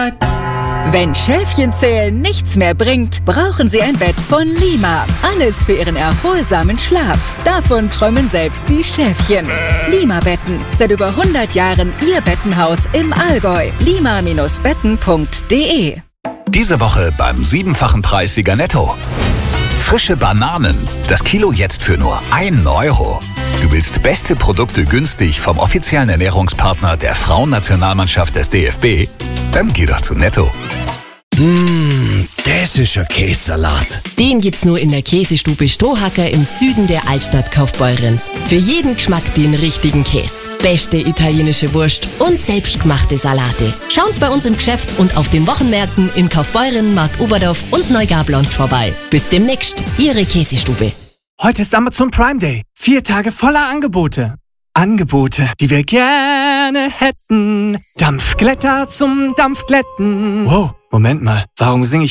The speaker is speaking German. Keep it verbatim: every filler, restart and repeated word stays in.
satt. Wenn Schäfchenzählen nichts mehr bringt, brauchen Sie ein Bett von Lima. Alles für Ihren erholsamen Schlaf. Davon träumen selbst die Schäfchen. Lima-Betten. Seit über hundert Jahren Ihr Bettenhaus im Allgäu. lima Bindestrich betten punkt de. Diese Woche beim siebenfachen Preissieger Netto. Frische Bananen. Das Kilo jetzt für nur einen Euro. Du willst beste Produkte günstig vom offiziellen Ernährungspartner der Frauennationalmannschaft des D F B? Dann geh doch zu Netto. Mmh, das ist ein Käsesalat. Den gibt's nur in der Käsestube Strohhacker im Süden der Altstadt Kaufbeurenz. Für jeden Geschmack den richtigen Käse. Beste italienische Wurst und selbstgemachte Salate. Schauen's bei uns im Geschäft und auf den Wochenmärkten in Kaufbeuren, Markt Oberdorf und Neugablons vorbei. Bis demnächst, Ihre Käsestube. Heute ist Amazon Prime Day. Vier Tage voller Angebote. Angebote, die wir gerne hätten. Dampfglätter zum Dampfglätten. Wow, Moment mal. Warum singe ich